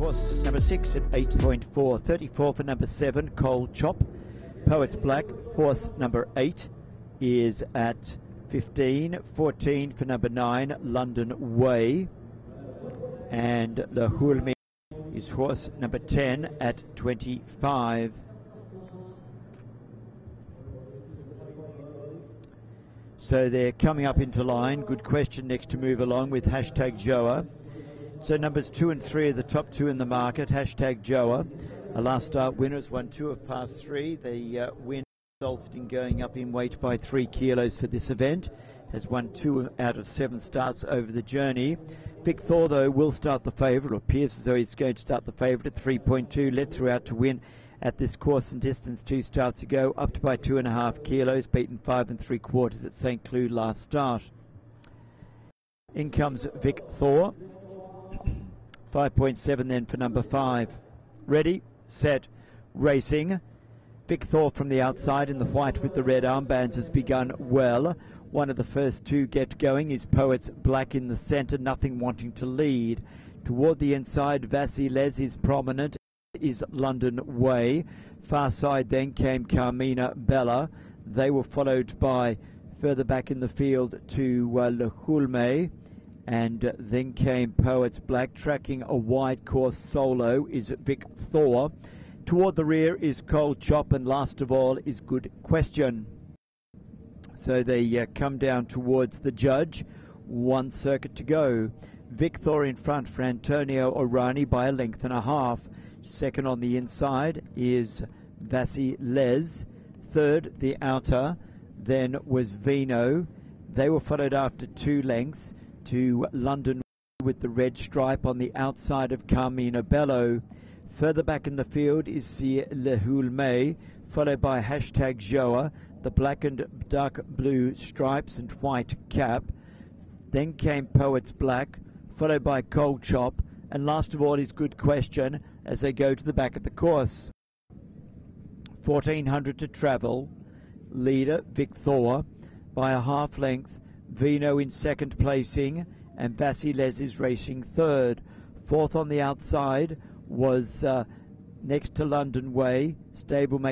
Horse number 6 at 8.4. 34 for number 7, Cold Chop. Poets Black. Horse number 8 is at 15. 14 for number 9, London Way. And Le Hulmi is horse number 10 at 25. So they're coming up into line. Good question next to move along with hashtag Joa. So numbers 2 and 3 are the top two in the market. Hashtag Joa. A last start winners won 2 of past 3. The win resulted in going up in weight by 3 kilos for this event. Has won 2 out of 7 starts over the journey. Vic Thor, though, will start the favourite, or appears as though he's going to start the favourite at 3.2. Led throughout to win at this course and distance 2 starts ago, up to by 2.5 kilos, beaten 5 3/4 at St. Cloud last start. In comes Vic Thor. 5.7 then for number 5. Ready, set, racing. Vic Thor from the outside in the white with the red armbands has begun well. One of the first to get going is Poets Black in the centre, nothing wanting to lead. Toward the inside, Vasilez is prominent, is London Way. Far side then came Carmina Bella. They were followed by, further back in the field, to Le Hulme. And then came Poets Black. Tracking a wide course solo is Vic Thor. Toward the rear is Cold Chop, and last of all is Good Question. So they come down towards the judge. 1 circuit to go. Vic Thor in front for Antonio Orani by a length and a half. Second on the inside is Vasilez. Third, the outer, then was Vino. They were followed after 2 lengths to London with the red stripe on the outside of Carmina Bello. Further back in the field is the Le Hulme, followed by hashtag Joa, the black and dark blue stripes and white cap. Then came Poets Black, followed by Cold Chop, and last of all is Good Question as they go to the back of the course. 1400 to travel. Leader Vic Thor by a half length. Vino in second placing, and Vasilez is racing third. Fourth on the outside was next to London Way, stablemate